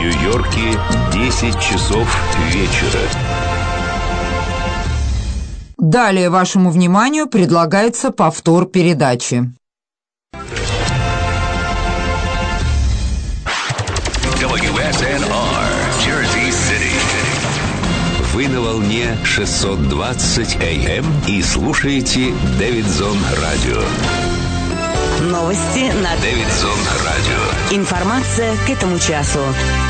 Нью-Йорке 10 часов вечера. Далее вашему вниманию предлагается повтор передачи. WSNR, Jersey City. Вы на волне 620 AM и слушаете Дэвидсон Радио. Новости на Дэвидсон Радио. Информация к этому часу.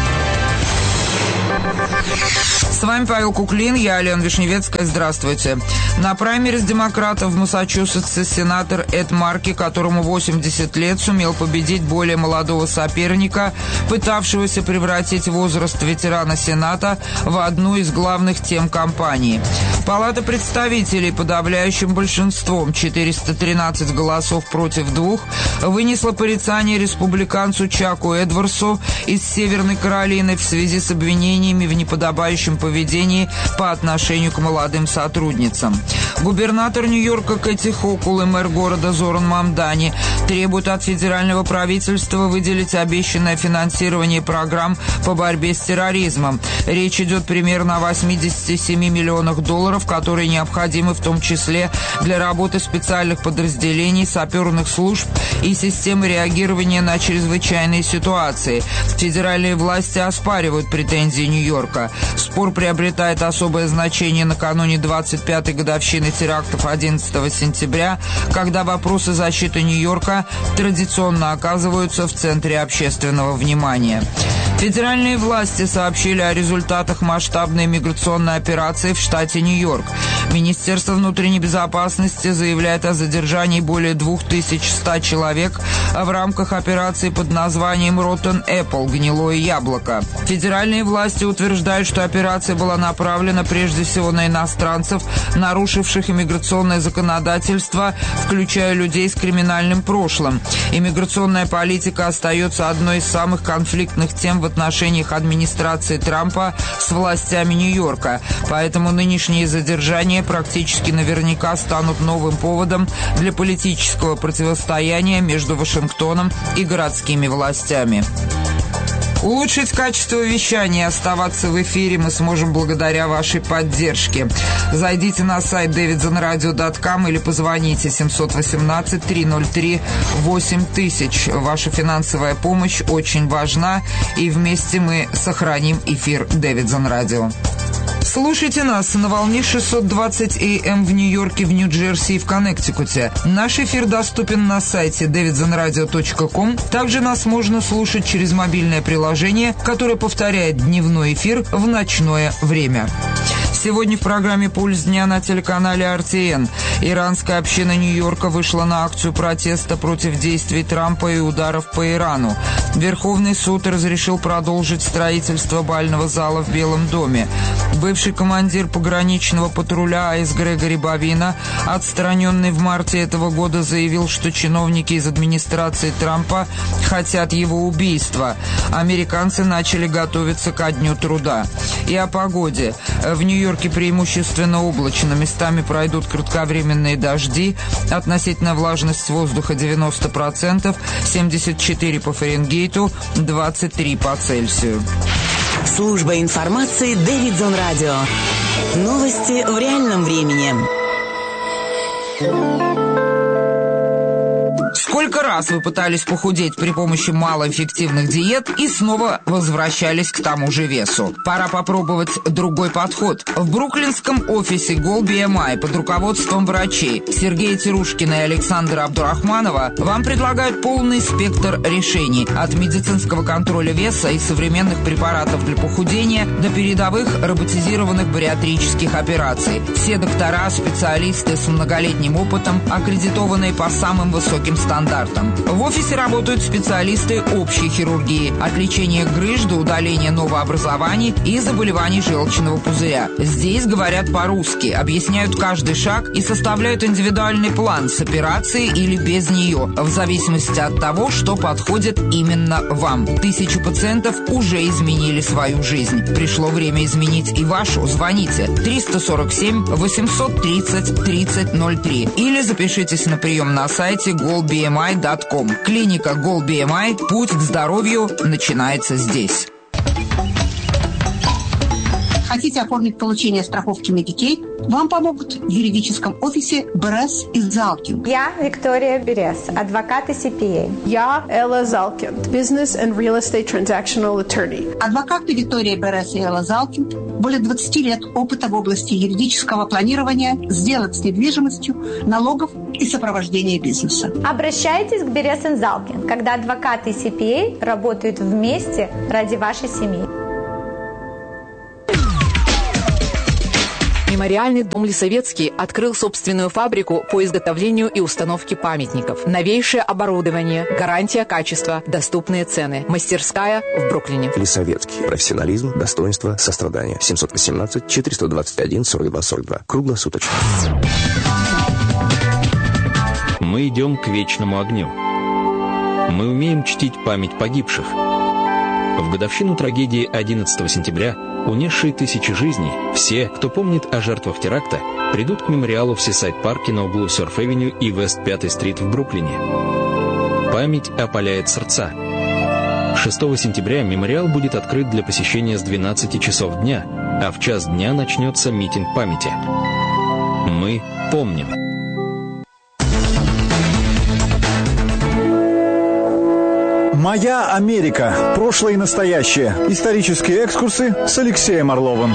С вами Павел Куклин, я Алена Вишневецкая. Здравствуйте. На праймериз демократов в Массачусетсе сенатор Эд Марки, которому 80 лет, сумел победить более молодого соперника, пытавшегося превратить возраст ветерана Сената в одну из главных тем кампании. Палата представителей подавляющим большинством 413 голосов против 2 вынесла порицание республиканцу Чаку Эдвардсу из Северной Каролины в связи с обвинениями в неподобающем поведении по отношению к молодым сотрудницам. Губернатор Нью-Йорка Кэти Хокул и мэр города Зоран Мамдани требуют от федерального правительства выделить обещанное финансирование программ по борьбе с терроризмом. Речь идет примерно о 87 миллионах долларов, которые необходимы в том числе для работы специальных подразделений, саперных служб и системы реагирования на чрезвычайные ситуации. Федеральные власти оспаривают претензии Нью-Йорка. Спор приобретает особое значение накануне 25-й годовщины терактов 11 сентября, когда вопросы защиты Нью-Йорка традиционно оказываются в центре общественного внимания. Федеральные власти сообщили о результатах масштабной миграционной операции в штате Нью-Йорк. Министерство внутренней безопасности заявляет о задержании более 2100 человек в рамках операции под названием Rotten Apple – гнилое яблоко. Федеральные власти утверждают, что операция была направлена прежде всего на иностранцев, нарушивших иммиграционное законодательство, включая людей с криминальным прошлым. Иммиграционная политика остается одной из самых конфликтных тем в отношениях администрации Трампа с властями Нью-Йорка, поэтому нынешние задержания практически наверняка станут новым поводом для политического противостояния между Вашингтоном и городскими властями. Улучшить качество вещания и оставаться в эфире мы сможем благодаря вашей поддержке. Зайдите на сайт davidsonradio.com или позвоните 718-303-8000. Ваша финансовая помощь очень важна, и вместе мы сохраним эфир Дэвидсон Радио. Слушайте нас на волне 620 AM в Нью-Йорке, в Нью-Джерси и в Коннектикуте. Наш эфир доступен на сайте davidsonradio.com. Также нас можно слушать через мобильное приложение, которое повторяет дневной эфир в ночное время. Сегодня в программе «Пульс дня» на телеканале RTN. Иранская община Нью-Йорка вышла на акцию протеста против действий Трампа и ударов по Ирану. Верховный суд разрешил продолжить строительство бального зала в Белом доме. Бывший командир пограничного патруля АИС Грегори Бовина, отстраненный в марте этого года, заявил, что чиновники из администрации Трампа хотят его убийства. Американцы начали готовиться ко дню труда. И о погоде. В Нью-Йорке преимущественно облачно, местами пройдут кратковременные дожди, относительная влажность воздуха 90%, 74 по Фаренгейту, 23 по Цельсию. Служба информации Дэвидсон Радио. Новости в реальном времени. Сколько раз вы пытались похудеть при помощи малоэффективных диет и снова возвращались к тому же весу? Пора попробовать другой подход. В бруклинском офисе Goal BMI под руководством врачей Сергея Тирушкина и Александра Абдурахманова вам предлагают полный спектр решений. От медицинского контроля веса и современных препаратов для похудения до передовых роботизированных бариатрических операций. Все доктора, специалисты с многолетним опытом, аккредитованные по самым высоким стандартам. В офисе работают специалисты общей хирургии, от лечения грыж до удаления новообразований и заболеваний желчного пузыря. Здесь говорят по-русски, объясняют каждый шаг и составляют индивидуальный план с операцией или без нее, в зависимости от того, что подходит именно вам. 1000 пациентов уже изменили свою жизнь. Пришло время изменить и вашу. Звоните 347 830 3003 или запишитесь на прием на сайте goalbmi.com. Клиника Goal BMI. Путь к здоровью начинается здесь. Хотите оформить получение страховки Medicaid? Вам помогут в юридическом офисе Берес и Залкин. Я Виктория Берес, адвокат и CPA. Я Элла Залкин, Business and Real Estate Transactional Attorney. Адвокаты Виктория Берес и Элла Залкин более 20 лет опыта в области юридического планирования, сделок с недвижимостью, налогов и сопровождения бизнеса. Обращайтесь к Берес и Залкин, когда адвокаты и CPA работают вместе ради вашей семьи. Мемориальный дом Лисовецкий открыл собственную фабрику по изготовлению и установке памятников. Новейшее оборудование, гарантия качества, доступные цены. Мастерская в Бруклине. Лисовецкий. Профессионализм, достоинство, сострадание. 718-421-42-42. Круглосуточно. Мы идем к вечному огню. Мы умеем чтить память погибших. В годовщину трагедии 11 сентября, унесшей тысячи жизней, все, кто помнит о жертвах теракта, придут к мемориалу в Сисайд-парке на углу Сёрф-Эвеню и Вест-5-стрит в Бруклине. Память опаляет сердца. 6 сентября мемориал будет открыт для посещения с 12 часов дня, а в час дня начнется митинг памяти. Мы помним. «Моя Америка. Прошлое и настоящее». Исторические экскурсы с Алексеем Орловым.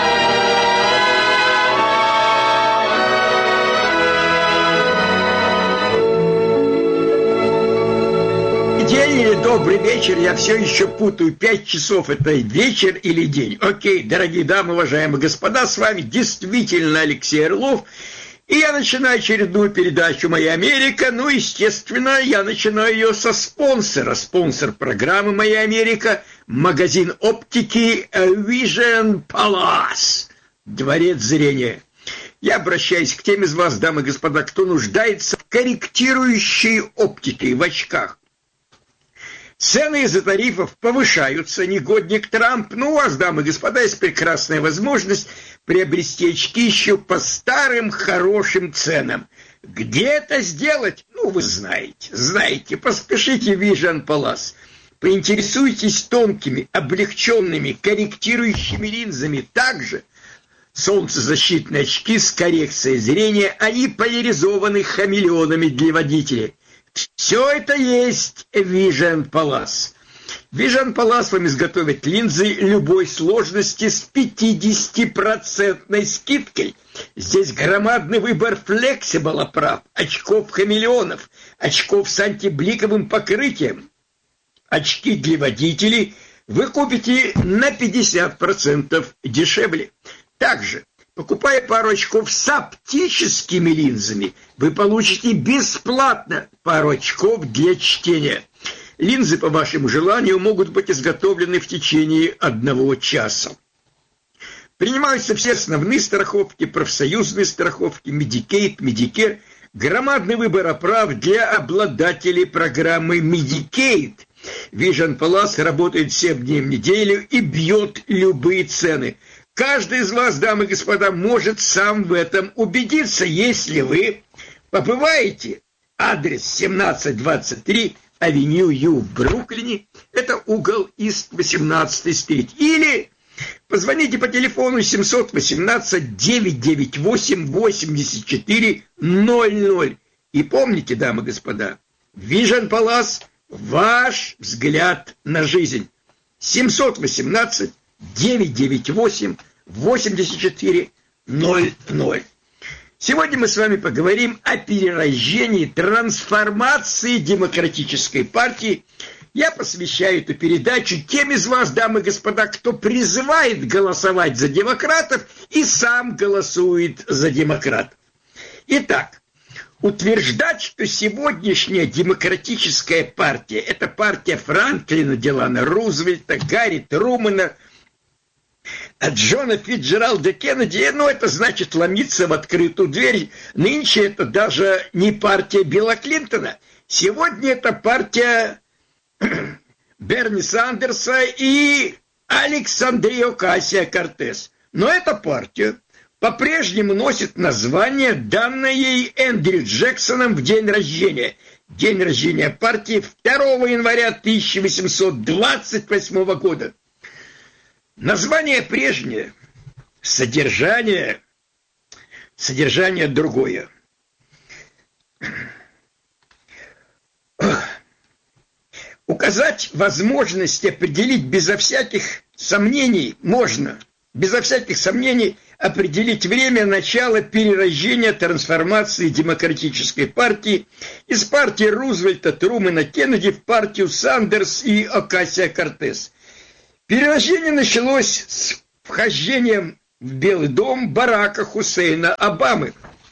День или добрый вечер, я все еще путаю. 5 часов это вечер или день. Окей, дорогие дамы, уважаемые господа, с вами действительно Алексей Орлов. И я начинаю очередную передачу «Моя Америка». Ну, естественно, я начинаю ее со спонсора. Спонсор программы «Моя Америка» – магазин оптики Vision Palace, дворец зрения. Я обращаюсь к тем из вас, дамы и господа, кто нуждается в корректирующей оптике, в очках. Цены из-за тарифов повышаются, негодник Трамп. Ну, у вас, дамы и господа, есть прекрасная возможность приобрести очки еще по старым хорошим ценам. Где это сделать? Ну, вы знаете. Поспешите в Vision Palace. Поинтересуйтесь тонкими, облегченными, корректирующими линзами. Также солнцезащитные очки с коррекцией зрения, они поляризованы хамелеонами для водителей. Все это есть Vision Palace. Vision Palace вам изготовит линзы любой сложности с 50% скидкой. Здесь громадный выбор flexible оправ, очков-хамелеонов, очков с антибликовым покрытием. Очки для водителей вы купите на 50% дешевле. Также, покупая пару очков с оптическими линзами, вы получите бесплатно пару очков для чтения. Линзы по вашему желанию могут быть изготовлены в течение 1 часа. Принимаются все основные страховки, профсоюзные страховки, Medicaid, Medicare, громадный выбор оправ для обладателей программы Medicaid. Vision Palace работает 7 дней в неделю и бьет любые цены. Каждый из вас, дамы и господа, может сам в этом убедиться, если вы побываете. Адрес 1723 Авеню Ю в Бруклине, это угол Ист 18-й стрит. Или позвоните по телефону 718-998-8400. И помните, дамы и господа, Vision Palace – ваш взгляд на жизнь. 718-998-8400. Сегодня мы с вами поговорим о перерождении, трансформации демократической партии. Я посвящаю эту передачу тем из вас, дамы и господа, кто призывает голосовать за демократов и сам голосует за демократов. Итак, утверждать, что сегодняшняя демократическая партия – это партия Франклина Делано Рузвельта, Гарри Трумэна, Джона Фитджеральда Кеннеди, ну, это значит ломиться в открытую дверь. Нынче это даже не партия Билла Клинтона. Сегодня это партия Берни Сандерса и Александрия Окасио-Кортес. Но эта партия по-прежнему носит название, данное ей Эндрю Джексоном в день рождения. День рождения партии 2 января 1828 года. Название прежнее, содержание другое. Указать возможность определить безо всяких сомнений можно, безо всяких сомнений определить время начала перерождения трансформации демократической партии из партии Рузвельта, Трумэна, Кеннеди в партию Сандерс и Окасио-Кортес. Перерождение началось с вхождением в Белый дом Барака Хусейна Обамы.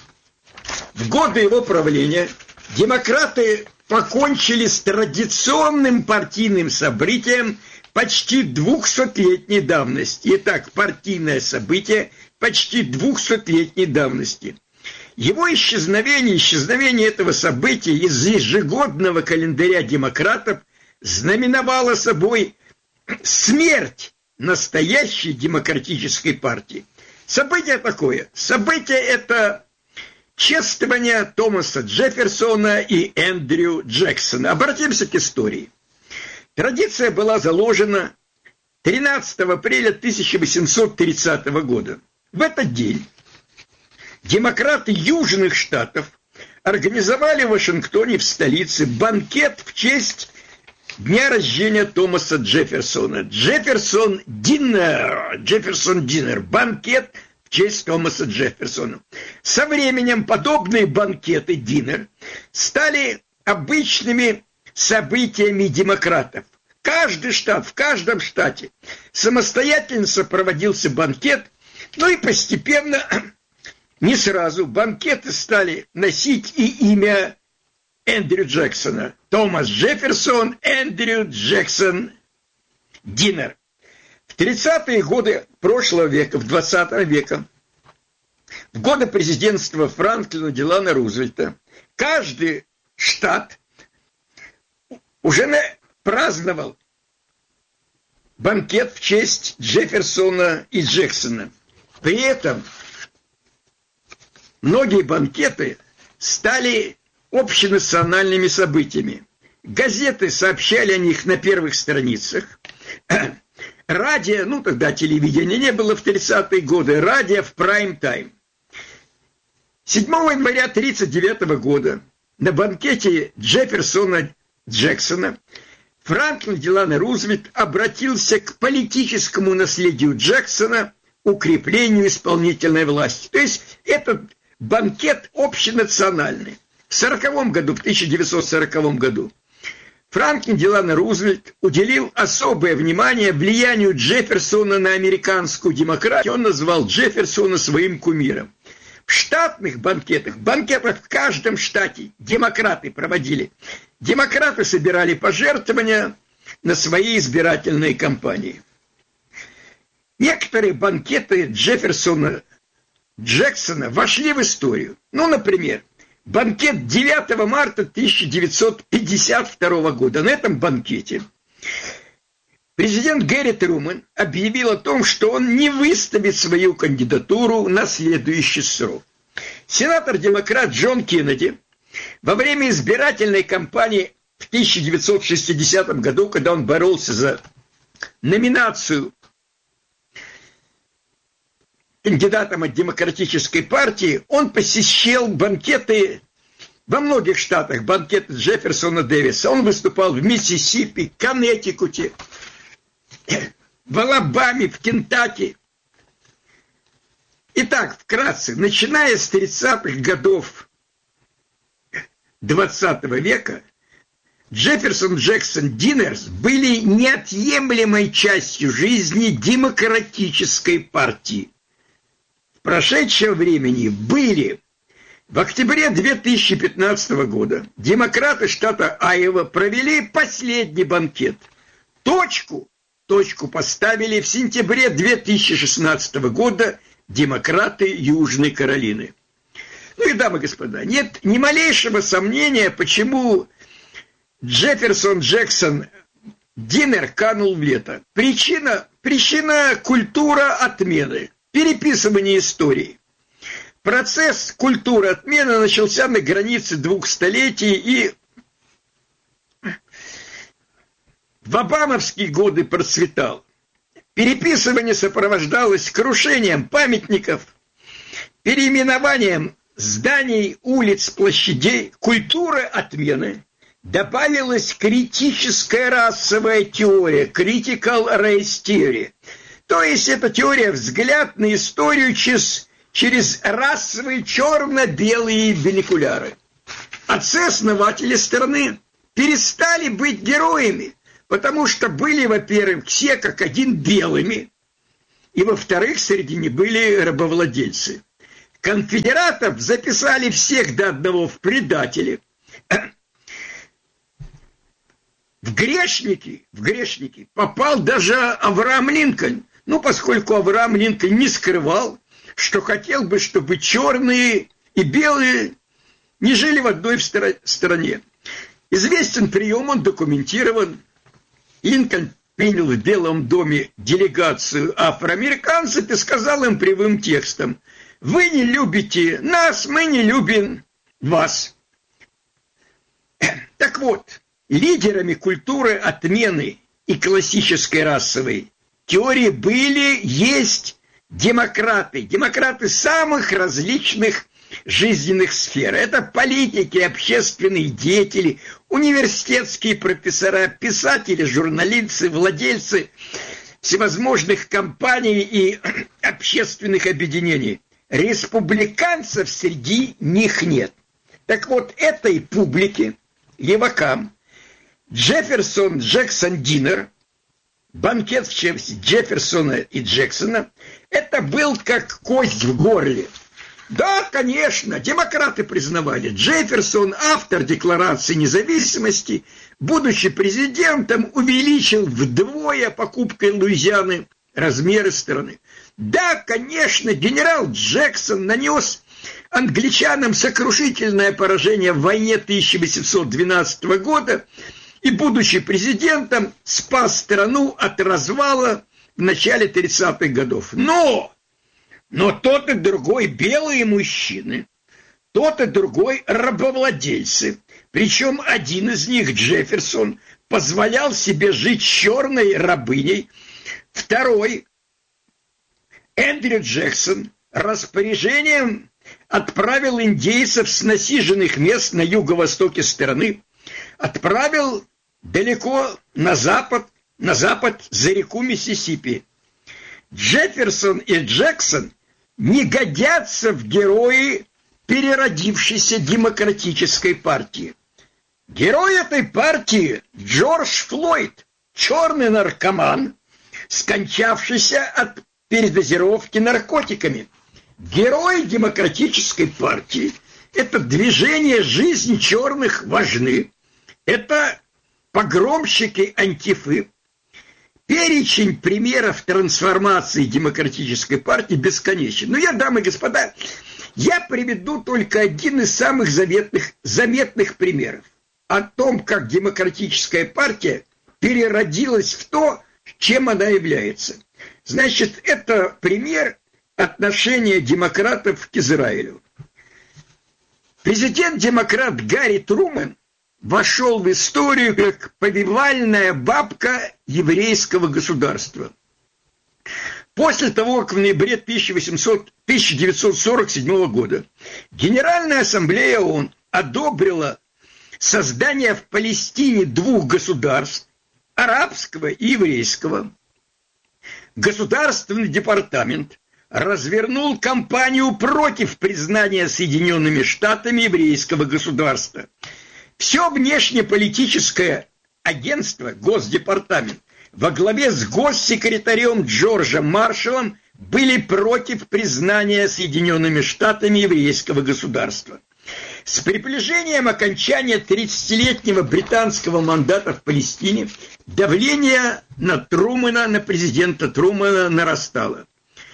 В годы его правления демократы покончили с традиционным партийным событием почти 200-летней давности. Итак, партийное событие почти 200-летней давности. Его исчезновение этого события из ежегодного календаря демократов знаменовало собой смерть настоящей демократической партии. Событие такое. Событие это чествование Томаса Джефферсона и Эндрю Джексона. Обратимся к истории. Традиция была заложена 13 апреля 1830 года. В этот день демократы Южных Штатов организовали в Вашингтоне, в столице, банкет в честь дня рождения Томаса Джефферсона. Джефферсон Динер, банкет в честь Томаса Джефферсона. Со временем подобные банкеты Динер стали обычными событиями демократов. Каждый штат, в каждом штате самостоятельно проводился банкет, ну и постепенно, не сразу, банкеты стали носить и имя Эндрю Джексона. Томас Джефферсон, Эндрю Джексон Динер. В 30-е годы прошлого века, в 20 века, в годы президентства Франклина Делано Рузвельта, каждый штат уже праздновал банкет в честь Джефферсона и Джексона. При этом многие банкеты стали общенациональными событиями. Газеты сообщали о них на первых страницах. Радио, ну тогда телевидения не было в 30-е годы, радио в прайм-тайм. 7 января 1939 года на банкете Джефферсона Джексона Франклин Делано Рузвельт обратился к политическому наследию Джексона, укреплению исполнительной власти. То есть этот банкет общенациональный. В 1940 году Франклин Делано Рузвельт уделил особое внимание влиянию Джефферсона на американскую демократию. Он назвал Джефферсона своим кумиром. В штатных банкетах в каждом штате демократы проводили. Демократы собирали пожертвования на свои избирательные кампании. Некоторые банкеты Джефферсона Джексона вошли в историю. Ну, например, банкет 9 марта 1952 года. На этом банкете президент Гэри Трумэн объявил о том, что он не выставит свою кандидатуру на следующий срок. Сенатор-демократ Джон Кеннеди во время избирательной кампании в 1960 году, когда он боролся за номинацию кандидатом от Демократической партии, он посещал банкеты во многих штатах, банкеты Джефферсона Дэвиса. Он выступал в Миссисипи, Коннектикуте, в Алабаме, в Кентаки. Итак, вкратце, начиная с 30-х годов 20 века, Джефферсон, Джексон, Динерс были неотъемлемой частью жизни демократической партии. В прошедшем времени были. В октябре 2015 года демократы штата Айова провели последний банкет. Точку поставили в сентябре 2016 года демократы Южной Каролины. Ну и, дамы и господа, нет ни малейшего сомнения, почему Джефферсон Джексон Динер канул в лето. Причина культура отмены, переписывание истории. Процесс культуры отмены начался на границе 2 столетий и в обамовские годы процветал. Переписывание сопровождалось крушением памятников, переименованием зданий, улиц, площадей. Культура отмены. Добавилась критическая расовая теория, critical race theory. То есть это теория взгляд на историю через расовые черно-белые бинокуляры. Отцы-основатели страны перестали быть героями, потому что были, во-первых, все как один белыми, и, во-вторых, среди них были рабовладельцы. Конфедератов записали всех до одного в предатели. В грешники попал даже Авраам Линкольн. Поскольку Авраам Линкольн не скрывал, что хотел бы, чтобы черные и белые не жили в одной стране. Известен прием, он документирован. Линкольн принял в Белом доме делегацию афроамериканцев и сказал им прямым текстом: «Вы не любите нас, мы не любим вас». Так вот, лидерами культуры отмены и классической расовой теории были, есть демократы. Демократы самых различных жизненных сфер. Это политики, общественные деятели, университетские профессора, писатели, журналисты, владельцы всевозможных компаний и общественных объединений. Республиканцев среди них нет. Так вот, этой публике, левакам, Джефферсон, Джексон, Динер, банкет в честь Джефферсона и Джексона, это был как кость в горле. Да, конечно, демократы признавали. Джефферсон, автор Декларации независимости, будучи президентом, увеличил вдвое покупкой Луизианы размеры страны. Да, конечно, генерал Джексон нанес англичанам сокрушительное поражение в войне 1812 года и, будучи президентом, спас страну от развала в начале 30-х годов. Но тот и другой белые мужчины, тот и другой рабовладельцы, причем один из них, Джефферсон, позволял себе жить черной рабыней, второй, Эндрю Джексон, распоряжением отправил индейцев с насиженных мест на юго-востоке страны, отправил далеко на запад за реку Миссисипи. Джефферсон и Джексон не годятся в герои переродившейся демократической партии. Герой этой партии Джордж Флойд, черный наркоман, скончавшийся от передозировки наркотиками. Герои демократической партии – это движение «Жизнь черных важны», это погромщики Антифы. Перечень примеров трансформации демократической партии бесконечен. Но дамы и господа, я приведу только один из самых заметных примеров о том, как демократическая партия переродилась в то, чем она является. Значит, это пример отношения демократов к Израилю. Президент-демократ Гарри Трумэн вошел в историю как повивальная бабка еврейского государства. После того, как в ноябре 1947 года Генеральная ассамблея ООН одобрила создание в Палестине двух государств, арабского и еврейского, Государственный департамент развернул кампанию против признания Соединенными Штатами еврейского государства. Все внешнеполитическое агентство, Госдепартамент, во главе с госсекретарем Джорджем Маршаллом были против признания Соединенными Штатами еврейского государства. С приближением окончания 30-летнего британского мандата в Палестине давление на президента Трумэна нарастало.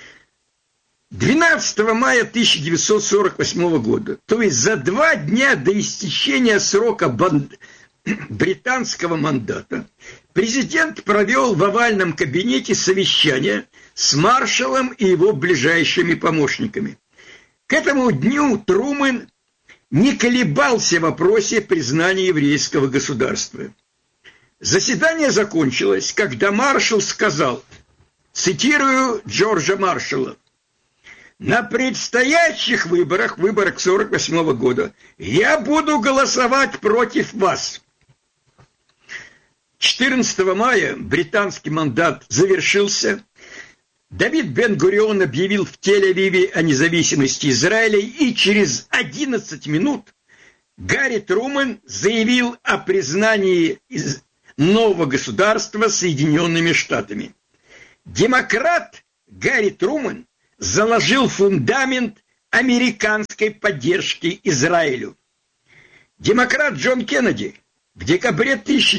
12 мая 1948 года, то есть за 2 дня до истечения срока британского мандата, президент провел в овальном кабинете совещание с Маршаллом и его ближайшими помощниками. К этому дню Трумэн не колебался в вопросе признания еврейского государства. Заседание закончилось, когда Маршалл сказал: цитирую Джорджа Маршалла: «На предстоящих выборах 1948 года, я буду голосовать против вас». 14 мая британский мандат завершился. Давид Бен-Гурион объявил в Тель-Авиве о независимости Израиля, и через 11 минут Гарри Трумэн заявил о признании нового государства Соединенными Штатами. Демократ Гарри Трумэн заложил фундамент американской поддержки Израилю. Демократ Джон Кеннеди в декабре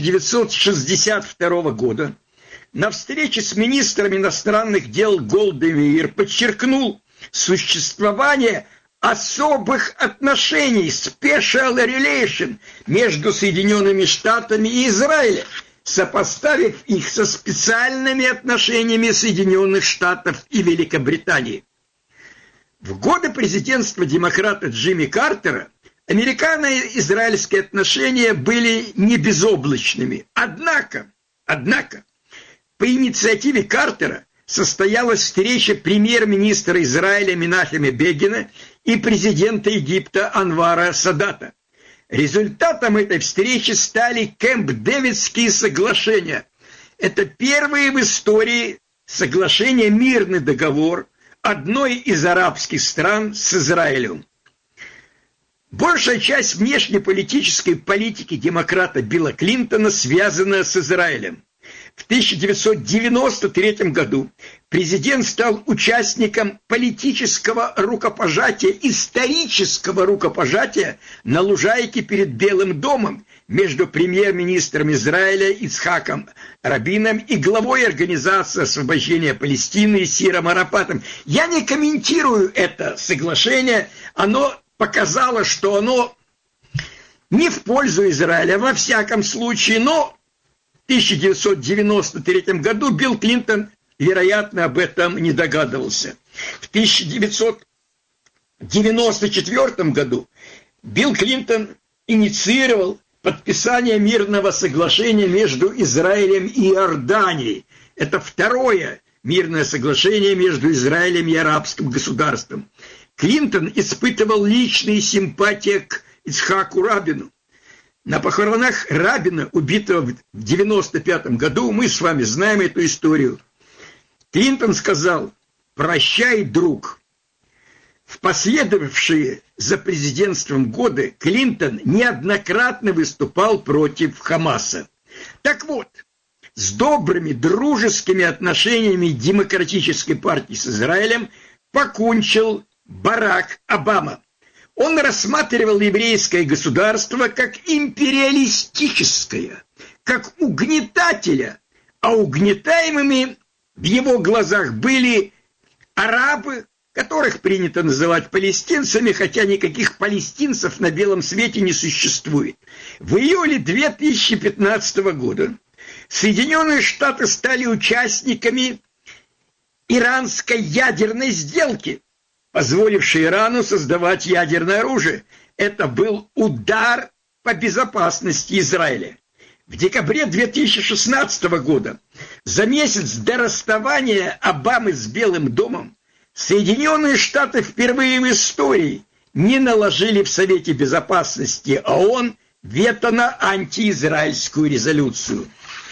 1962 года на встрече с министром иностранных дел Голдой Меир подчеркнул существование особых отношений, special relation, между Соединенными Штатами и Израилем, сопоставив их со специальными отношениями Соединенных Штатов и Великобритании. В годы президентства демократа Джимми Картера американо-израильские отношения были не безоблачными. Однако, по инициативе Картера состоялась встреча премьер-министра Израиля Менахема Бегина и президента Египта Анвара Садата. Результатом этой встречи стали Кэмп-Дэвидские соглашения. Это первые в истории соглашения, мирный договор одной из арабских стран с Израилем. Большая часть внешнеполитической политики демократа Билла Клинтона связана с Израилем. В 1993 году президент стал участником политического рукопожатия, исторического рукопожатия на лужайке перед Белым домом между премьер-министром Израиля Ицхаком Рабином и главой Организации освобождения Палестины Сиром Арафатом. Я не комментирую это соглашение, оно показало, что оно не в пользу Израиля, во всяком случае, но в 1993 году Билл Клинтон, вероятно, об этом не догадывался. В 1994 году Билл Клинтон инициировал подписание мирного соглашения между Израилем и Иорданией. Это второе мирное соглашение между Израилем и арабским государством. Клинтон испытывал личные симпатии к Ицхаку Рабину. На похоронах Рабина, убитого в 1995 году, мы с вами знаем эту историю. Клинтон сказал: «Прощай, друг». В последовавшие за президентством годы Клинтон неоднократно выступал против Хамаса. Так вот, с добрыми дружескими отношениями Демократической партии с Израилем покончил Барак Обама. Он рассматривал еврейское государство как империалистическое, как угнетателя, а угнетаемыми в его глазах были арабы, которых принято называть палестинцами, хотя никаких палестинцев на белом свете не существует. В июле 2015 года Соединенные Штаты стали участниками иранской ядерной сделки, позволившей Ирану создавать ядерное оружие. Это был удар по безопасности Израиля. В декабре 2016 года, за месяц до расставания Обамы с Белым домом, Соединенные Штаты впервые в истории не наложили в Совете Безопасности ООН вето на антиизраильскую резолюцию.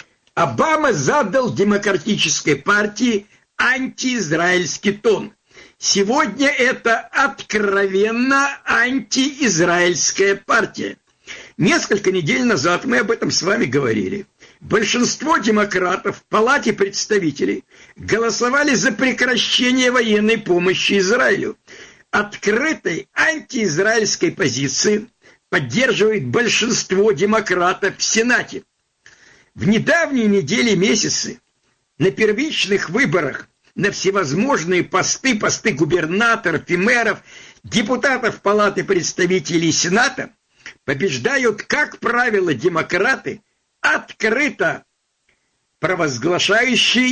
Обама задал Демократической партии антиизраильский тон. Сегодня это откровенно антиизраильская партия. Несколько недель назад мы об этом с вами говорили. Большинство демократов в Палате представителей голосовали за прекращение военной помощи Израилю. Открытой антиизраильской позиции поддерживает большинство демократов в Сенате. В недавние недели и месяцы на первичных выборах на всевозможные посты губернаторов и мэров, депутатов Палаты представителей Сената побеждают, как правило, демократы, открыто провозглашающие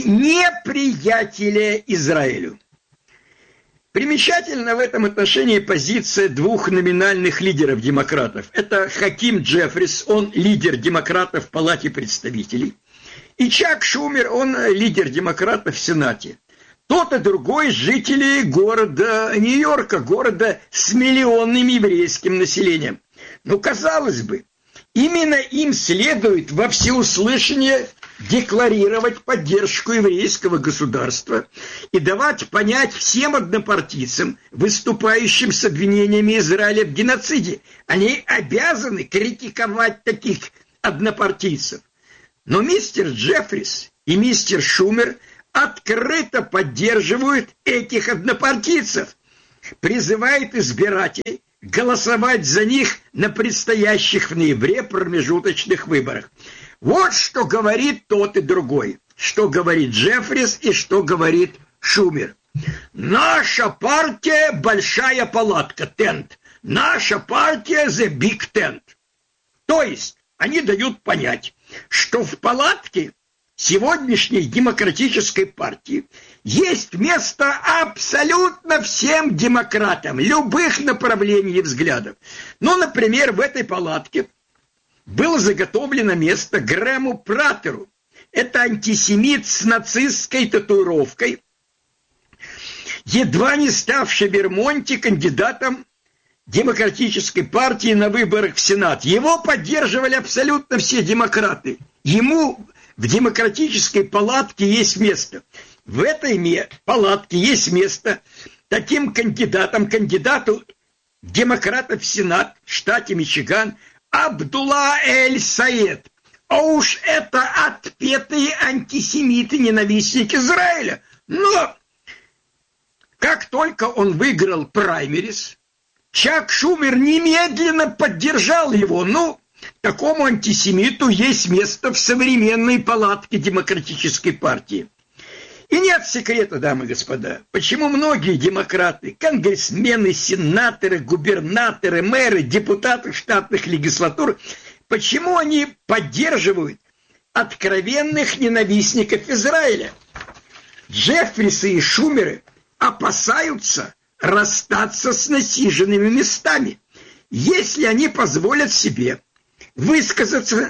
неприятеля Израилю. Примечательна в этом отношении позиция двух номинальных лидеров демократов. Это Хаким Джеффрис, он лидер демократов в Палате представителей, И Чак Шумер, он лидер демократов в Сенате. Тот и другой жители города Нью-Йорка, города с миллионным еврейским населением. Ну, казалось бы, именно им следует во всеуслышание декларировать поддержку еврейского государства и давать понять всем однопартийцам, выступающим с обвинениями Израиля в геноциде. Они обязаны критиковать таких однопартийцев. Но мистер Джеффрис и мистер Шумер открыто поддерживают этих однопартийцев, призывают избирателей голосовать за них на предстоящих в ноябре промежуточных выборах. Вот что говорит тот и другой, что говорит Джеффрис и что говорит Шумер. Наша партия большая палатка, тент. Наша партия the big tent. То есть они дают понять, что в палатке сегодняшней демократической партии есть место абсолютно всем демократам, любых направлений и взглядов. Ну, например, в этой палатке было заготовлено место Грэму Праттеру. Это антисемит с нацистской татуировкой, едва не ставший в Вермонте кандидатом демократической партии на выборах в Сенат. Его поддерживали абсолютно все демократы. Ему в демократической палатке есть место. В этой палатке есть место таким кандидату демократов в Сенат в штате Мичиган Абдулла Эль-Саед. А уж это отпетые антисемиты, ненавистник Израиля. Но как только он выиграл праймерис, Чак Шумер немедленно поддержал его. Ну, такому антисемиту есть место в современной палатке демократической партии. И нет секрета, дамы и господа, почему многие демократы, конгрессмены, сенаторы, губернаторы, мэры, депутаты штатных легислатур, почему они поддерживают откровенных ненавистников Израиля? Джеффрисы и Шумеры опасаются расстаться с насиженными местами, если они позволят себе высказаться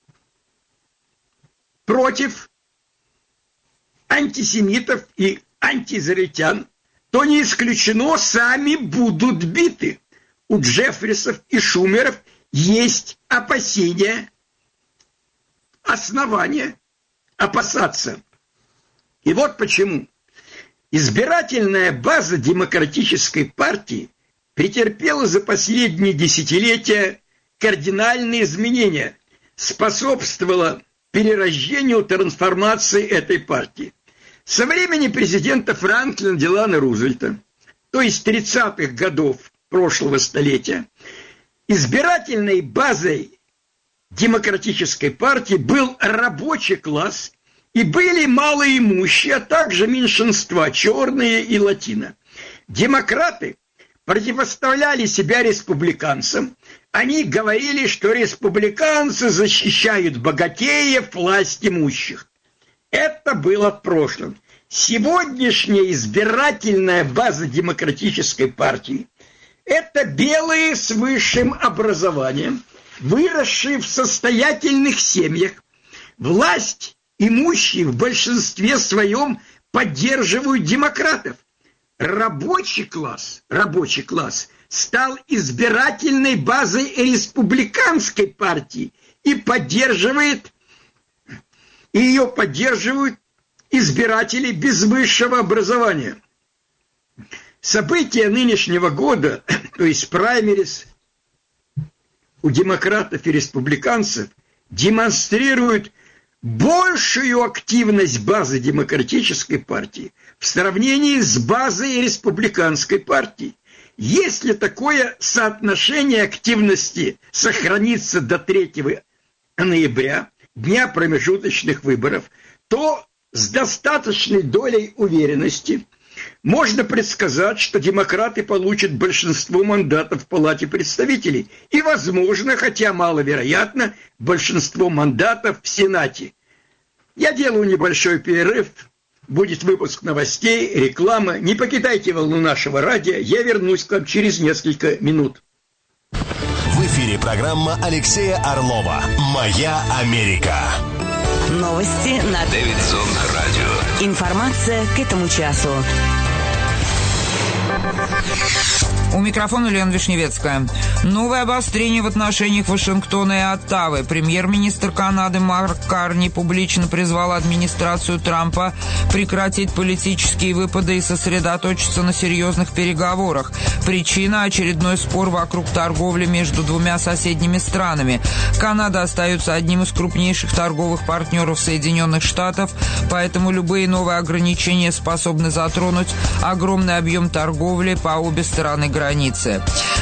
против антисемитов и антиизраильтян, то не исключено, сами будут биты. У Джеффрисов и Шумеров есть опасения, основания опасаться. И вот почему. Избирательная база демократической партии претерпела за последние десятилетия кардинальные изменения, способствовала перерождению, трансформации этой партии. Со времени президента Франклина Делано Рузвельта, то есть 30-х годов прошлого столетия, избирательной базой демократической партии был рабочий класс и были малоимущие, а также меньшинства, черные и латино. Демократы противоставляли себя республиканцам. Они говорили, что республиканцы защищают богатеев, власть имущих. Это было в прошлом. Сегодняшняя избирательная база демократической партии – это белые с высшим образованием, выросшие в состоятельных семьях. Власть имущие в большинстве своем поддерживают демократов. Рабочий класс стал избирательной базой республиканской партии и ее поддерживают избиратели без высшего образования. События нынешнего года, то есть праймерис у демократов и республиканцев, демонстрируют большую активность базы демократической партии в сравнении с базой республиканской партии. Если такое соотношение активности сохранится до 3 ноября, дня промежуточных выборов, то с достаточной долей уверенности можно предсказать, что демократы получат большинство мандатов в Палате представителей и, возможно, хотя маловероятно, большинство мандатов в Сенате. Я делаю небольшой перерыв, будет выпуск новостей, реклама. Не покидайте волну нашего радио, я вернусь к вам через несколько минут. В эфире программа Алексея Орлова «Моя Америка». Новости на Дэвидсон Радио. Информация к этому часу. У микрофона Лена Вишневецкая. Новое обострение в отношениях Вашингтона и Оттавы. Премьер-министр Канады Марк Карни публично призвал администрацию Трампа прекратить политические выпады и сосредоточиться на серьезных переговорах. Причина – очередной спор вокруг торговли между двумя соседними странами. Канада остается одним из крупнейших торговых партнеров Соединенных Штатов, поэтому любые новые ограничения способны затронуть огромный объем торговли по обе стороны границы.